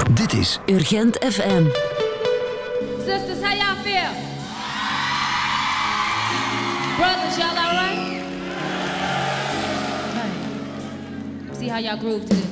Dit is Urgent FM. Sisters, how y'all feel? Brothers, y'all all right? See how y'all groove to this.